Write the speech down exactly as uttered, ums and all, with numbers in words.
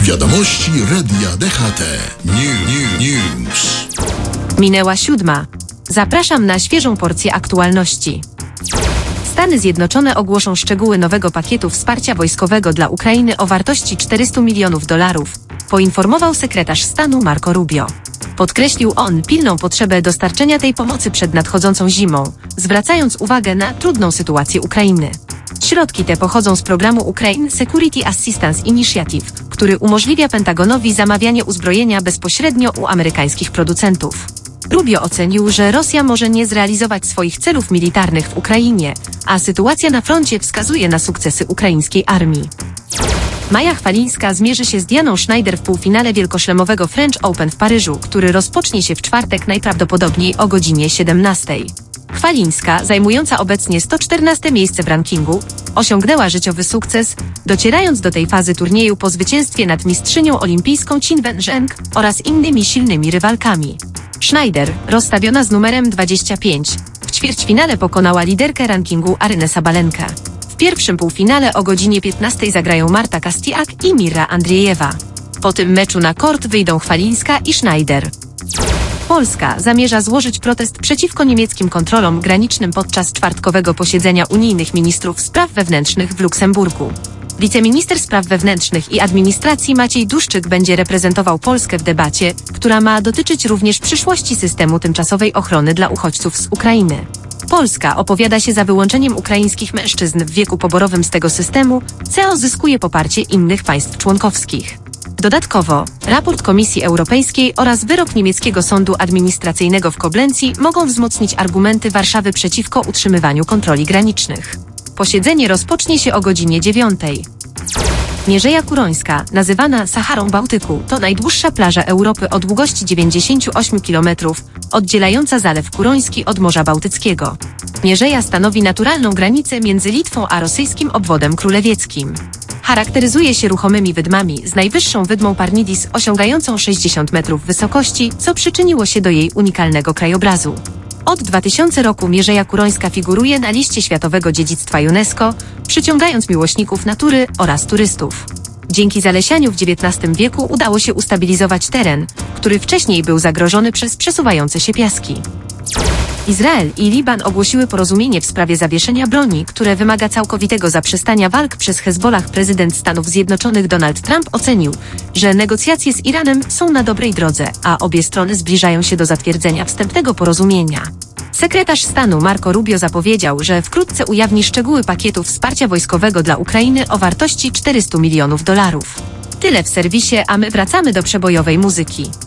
Wiadomości Radia D H T. New, new News. Minęła siódma. Zapraszam na świeżą porcję aktualności. Stany Zjednoczone ogłoszą szczegóły nowego pakietu wsparcia wojskowego dla Ukrainy o wartości czterystu milionów dolarów, poinformował sekretarz stanu Marco Rubio. Podkreślił on pilną potrzebę dostarczenia tej pomocy przed nadchodzącą zimą, zwracając uwagę na trudną sytuację Ukrainy. Środki te pochodzą z programu Ukraine Security Assistance Initiative, który umożliwia Pentagonowi zamawianie uzbrojenia bezpośrednio u amerykańskich producentów. Rubio ocenił, że Rosja może nie zrealizować swoich celów militarnych w Ukrainie, a sytuacja na froncie wskazuje na sukcesy ukraińskiej armii. Maja Chwalińska zmierzy się z Dianą Schneider w półfinale wielkoszlemowego French Open w Paryżu, który rozpocznie się w czwartek najprawdopodobniej o godzinie siedemnastej. Chwalińska, zajmująca obecnie sto czternaste miejsce w rankingu, osiągnęła życiowy sukces, docierając do tej fazy turnieju po zwycięstwie nad mistrzynią olimpijską Qin Wenzheng oraz innymi silnymi rywalkami. Schneider, rozstawiona z numerem dwadzieścia pięć, w ćwierćfinale pokonała liderkę rankingu Arynę Sabalenkę. W pierwszym półfinale o godzinie piętnastej zagrają Marta Kastiak i Mira Andriejewa. Po tym meczu na kort wyjdą Chwalińska i Schneider. Polska zamierza złożyć protest przeciwko niemieckim kontrolom granicznym podczas czwartkowego posiedzenia unijnych ministrów spraw wewnętrznych w Luksemburgu. Wiceminister spraw wewnętrznych i administracji Maciej Duszczyk będzie reprezentował Polskę w debacie, która ma dotyczyć również przyszłości systemu tymczasowej ochrony dla uchodźców z Ukrainy. Polska opowiada się za wyłączeniem ukraińskich mężczyzn w wieku poborowym z tego systemu, co zyskuje poparcie innych państw członkowskich. Dodatkowo, raport Komisji Europejskiej oraz wyrok niemieckiego sądu administracyjnego w Koblencji mogą wzmocnić argumenty Warszawy przeciwko utrzymywaniu kontroli granicznych. Posiedzenie rozpocznie się o godzinie dziewiątej. Mierzeja Kurońska, nazywana Saharą Bałtyku, to najdłuższa plaża Europy o długości dziewięćdziesiąt osiem kilometrów, oddzielająca Zalew Kuroński od Morza Bałtyckiego. Mierzeja stanowi naturalną granicę między Litwą a rosyjskim obwodem królewieckim. Charakteryzuje się ruchomymi wydmami z najwyższą wydmą Parnidis osiągającą sześćdziesiąt metrów wysokości, co przyczyniło się do jej unikalnego krajobrazu. Od dwutysięcznego roku Mierzeja Kurońska figuruje na liście Światowego Dziedzictwa UNESCO, przyciągając miłośników natury oraz turystów. Dzięki zalesianiu w dziewiętnastym wieku udało się ustabilizować teren, który wcześniej był zagrożony przez przesuwające się piaski. Izrael i Liban ogłosiły porozumienie w sprawie zawieszenia broni, które wymaga całkowitego zaprzestania walk przez Hezbollah. Prezydent Stanów Zjednoczonych Donald Trump ocenił, że negocjacje z Iranem są na dobrej drodze, a obie strony zbliżają się do zatwierdzenia wstępnego porozumienia. Sekretarz stanu Marco Rubio zapowiedział, że wkrótce ujawni szczegóły pakietu wsparcia wojskowego dla Ukrainy o wartości czterystu milionów dolarów. Tyle w serwisie, a my wracamy do przebojowej muzyki.